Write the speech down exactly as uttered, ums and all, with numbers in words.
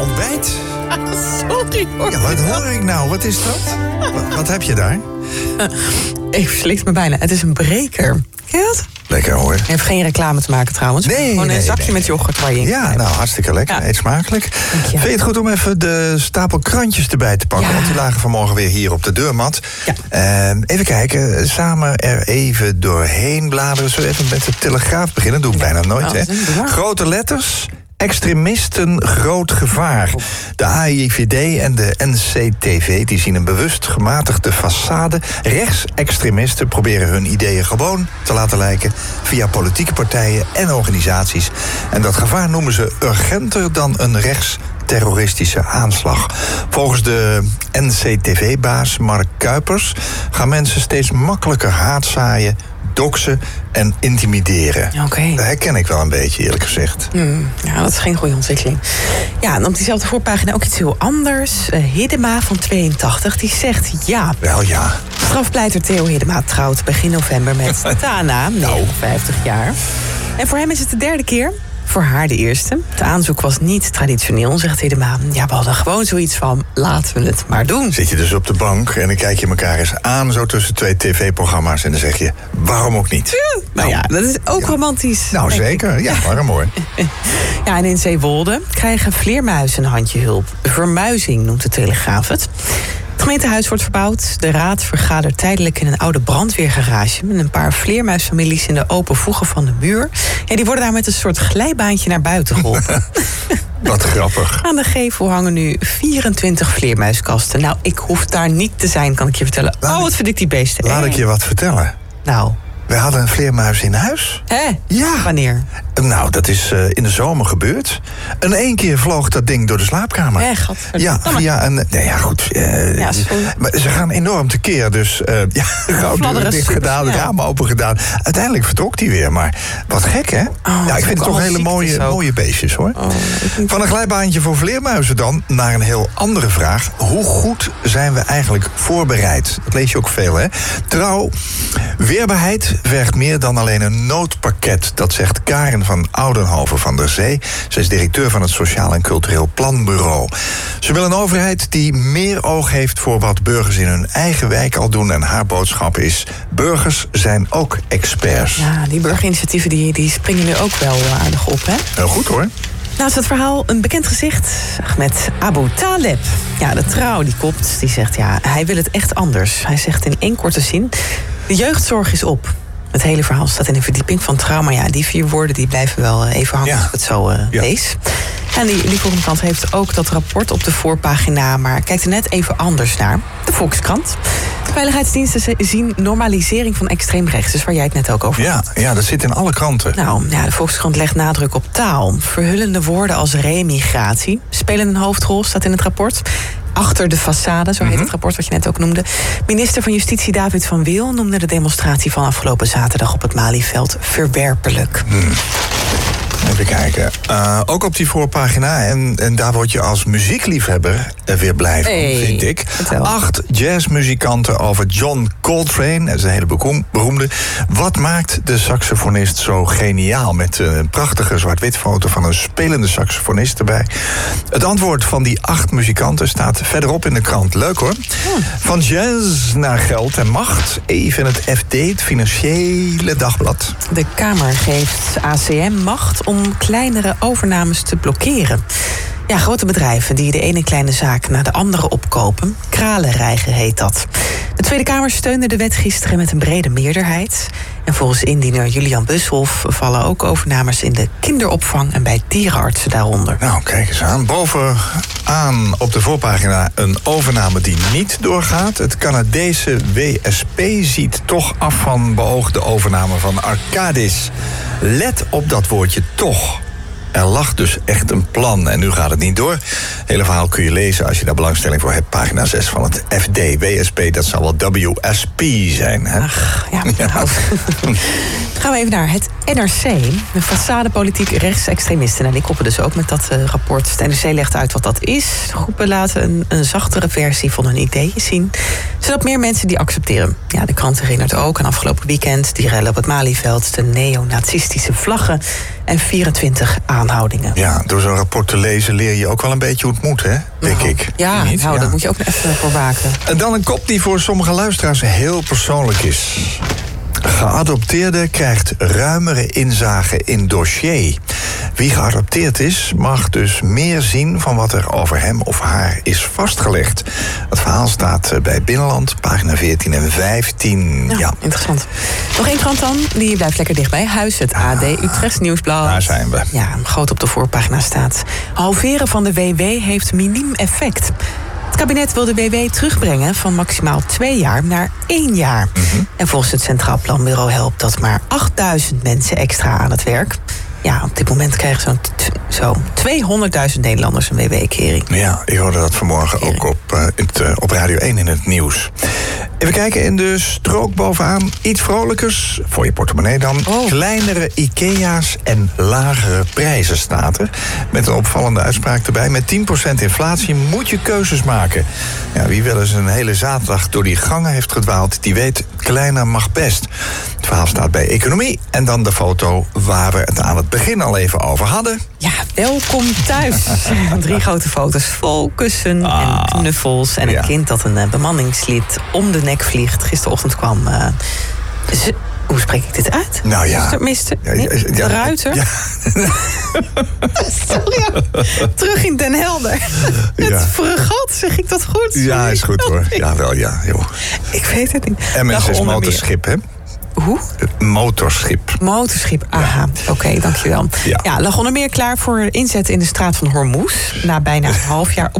ontbijt? Sorry hoor. Ja, wat hoor ik nou? Wat is dat? Wat, wat heb je daar? Uh, ik verslikt me bijna. Het is een breker. Ken je dat? Lekker hoor. Het heeft geen reclame te maken trouwens. Nee, Gewoon een nee, zakje nee. met yoghurt waar je in Ja, knijpt. nou, hartstikke lekker. Ja. Eet smakelijk. Dank je. Vind je het goed om even de stapel krantjes erbij te pakken? Ja. Want die lagen vanmorgen weer hier op de deurmat. Ja. Uh, even kijken, samen er even doorheen bladeren. Zullen we even met de Telegraaf beginnen? Dat doe ik bijna nooit, Oh, hè? doe maar. Grote letters... Extremisten groot gevaar. De A I V D en de N C T V die zien een bewust gematigde façade. Rechtsextremisten proberen hun ideeën gewoon te laten lijken via politieke partijen en organisaties. En dat gevaar noemen ze urgenter dan een rechtsterroristische aanslag. Volgens de N C T V-baas Mark Kuipers gaan mensen steeds makkelijker haat zaaien, doxen en intimideren. Oké. Okay. Dat herken ik wel een beetje, eerlijk gezegd. Hmm, ja, dat is geen goede ontwikkeling. Ja, en op diezelfde voorpagina ook iets heel anders. Uh, Hiddema van tweeëntachtig, die zegt ja. Wel ja. Strafpleiter Theo Hiddema trouwt begin november met Tana, negenenvijftig jaar. En voor hem is het de derde keer. Voor haar de eerste. Het aanzoek was niet traditioneel, zegt Hiddema. Ja, we hadden gewoon zoiets van, laten we het maar doen. Zit je dus op de bank en dan kijk je elkaar eens aan... zo tussen twee tv-programma's en dan zeg je, waarom ook niet? Ja, nou ja, dat is ook ja. romantisch. Nou, zeker. Ik. Ja, waarom hoor. Ja, en in Zeewolde krijgen vleermuizen een handje hulp. Vermuizing noemt de Telegraaf het. Het gemeentehuis wordt verbouwd. De raad vergadert tijdelijk in een oude brandweergarage... met een paar vleermuisfamilies in de open voegen van de muur. Ja, die worden daar met een soort glijbaantje naar buiten geholpen. Wat grappig. Aan de gevel hangen nu vierentwintig vleermuiskasten. Nou, ik hoef daar niet te zijn, kan ik je vertellen. Laat oh, wat vind ik die beesten. Laat hey. ik je wat vertellen. Nou... We hadden een vleermuis in huis. Hé? Ja. Wanneer? Nou, dat is uh, in de zomer gebeurd. En één keer vloog dat ding door de slaapkamer. Hé, ja, via een... Nee, ja, goed. Uh, ja, maar ze gaan enorm tekeer, dus... Uh, ja, gauw dicht gedaan, ja. ramen open gedaan. Uiteindelijk vertrok die weer, maar wat gek, hè? Oh, ja, ik vind het toch hele mooie, mooie beestjes, hoor. Oh, Van een glijbaantje voor vleermuizen dan naar een heel andere vraag. Hoe goed zijn we eigenlijk voorbereid? Dat lees je ook veel, hè? Trouw, weerbaarheid vergt meer dan alleen een noodpakket. Dat zegt Karen van Oudenhoven van der Zee. Ze is directeur van het Sociaal en Cultureel Planbureau. Ze wil een overheid die meer oog heeft voor wat burgers in hun eigen wijk al doen. En haar boodschap is, burgers zijn ook experts. Ja, die burgerinitiatieven die, die springen nu ook wel aardig op, hè? Heel goed, hoor. Naast het verhaal een bekend gezicht met Abu Taleb. Ja, de Trouw die kopt, die zegt ja, hij wil het echt anders. Hij zegt in één korte zin, de jeugdzorg is op. Het hele verhaal staat in een verdieping van Trouw. Maar ja, die vier woorden die blijven wel even hangen ja. als ik het zo uh, ja. lees. En die, die volgende kant heeft ook dat rapport op de voorpagina... maar kijkt er net even anders naar. De Volkskrant. Veiligheidsdiensten zien normalisering van extreem rechts. Dus waar jij het net ook over had. Ja, ja, dat zit in alle kranten. Nou, ja, de Volkskrant legt nadruk op taal. Verhullende woorden als remigratie spelen een hoofdrol, staat in het rapport. Achter de façade, zo heet mm-hmm. het rapport wat je net ook noemde. Minister van Justitie David van Wil noemde de demonstratie van afgelopen zaterdag op het Malieveld verwerpelijk. Hmm. Even kijken. Uh, ook op die voorpagina, en, en daar word je als muziekliefhebber weer blij van, hey, vind ik. Vertel. Acht jazzmuzikanten over John Coltrane. Dat is een hele beroemde. Wat maakt de saxofonist zo geniaal? Met een prachtige zwart-wit foto van een spelende saxofonist erbij. Het antwoord van die acht muzikanten staat verderop in de krant. Leuk hoor. Hmm. Van jazz naar geld en macht. Even het F D, het Financiële Dagblad. De Kamer geeft A C M macht om kleinere overnames te blokkeren. Ja, grote bedrijven die de ene kleine zaak naar de andere opkopen. Kralenreiger heet dat. De Tweede Kamer steunde de wet gisteren met een brede meerderheid. En volgens indiener Julian Bushoff vallen ook overnames in de kinderopvang en bij dierenartsen daaronder. Nou, kijk eens aan. Bovenaan op de voorpagina een overname die niet doorgaat. Het Canadese W S P ziet toch af van beoogde overname van Arcadis. Let op dat woordje toch. Er lag dus echt een plan en nu gaat het niet door. Het hele verhaal kun je lezen als je daar belangstelling voor hebt. Pagina zes van het F D. W S P, dat zal wel W S P zijn. Hè? Ach, ja. ja. Nou. Gaan we even naar het N R C, de façadepolitiek rechtsextremisten. En die koppen dus ook met dat uh, rapport. De N R C legt uit wat dat is. De groepen laten een, een zachtere versie van hun ideeën zien, zodat meer mensen die accepteren. Ja, de krant herinnert ook aan afgelopen weekend die rellen op het Malieveld, de neonazistische vlaggen en vierentwintig aanhoudingen. Ja, door zo'n rapport te lezen leer je ook wel een beetje hoe het moet, hè? Denk nou, ik. Ja, Niet? nou, ja, daar moet je ook even voor waken. En dan een kop die voor sommige luisteraars heel persoonlijk is. Geadopteerde krijgt ruimere inzage in dossier. Wie geadopteerd is, mag dus meer zien van wat er over hem of haar is vastgelegd. Het verhaal staat bij Binnenland, pagina veertien en vijftien. Ja, ja. Interessant. Nog één krant dan, die blijft lekker dichtbij huis. Het A D, Utrechts Nieuwsblad. Daar zijn we. Ja, groot op de voorpagina staat: halveren van de W W heeft miniem effect. Het kabinet wil de W W terugbrengen van maximaal twee jaar naar één jaar. Mm-hmm. En volgens het Centraal Planbureau helpt dat maar achtduizend mensen extra aan het werk. Ja, op dit moment krijgen zo'n t- zo tweehonderdduizend Nederlanders een W W-kering. Ja, ik hoorde dat vanmorgen kering. ook op, uh, het, uh, op Radio één in het nieuws. Even kijken, in de strook bovenaan iets vrolijkers. Voor je portemonnee dan. Oh. Kleinere Ikea's en lagere prijzen staat er. Met een opvallende uitspraak erbij. Met tien procent inflatie moet je keuzes maken. Ja, wie wel eens een hele zaterdag door die gangen heeft gedwaald, die weet, kleiner mag best. Het verhaal staat bij Economie. En dan de foto waar we het aan het begin al even over hadden. Ja, welkom thuis. Drie grote foto's vol kussen ah, en knuffels. En een ja. kind dat een uh, bemanningslid om de nek vliegt. Gisterochtend kwam... Uh, ze, hoe spreek ik dit uit? Nou ja. Mister Ja, ja, ja, de Ruiter? Ja. Sorry. Terug in Den Helder. Het ja. fregat, zeg ik dat goed? Sorry. Ja, is goed hoor. Ja, wel ja. Joh. Ik weet het niet. M S S motorschip, hè? Hoe? Het motorschip. Motorschip, aha. Ja. Oké, okay, dankjewel. Ja. ja, lag onder meer klaar voor inzet in de straat van Hormuz. Na bijna een half jaar op